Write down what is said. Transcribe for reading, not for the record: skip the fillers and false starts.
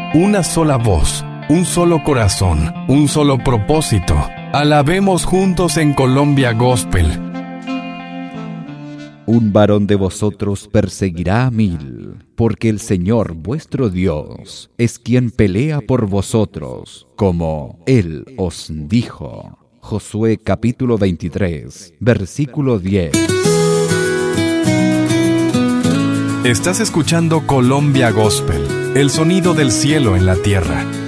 una sola voz, un solo corazón, un solo propósito. Alabemos juntos en Colombia Gospel. Un varón de vosotros perseguirá a 1000, porque el Señor vuestro Dios es quien pelea por vosotros, como Él os dijo. Josué capítulo 23, versículo 10. Estás escuchando Colombia Gospel, el sonido del cielo en la tierra.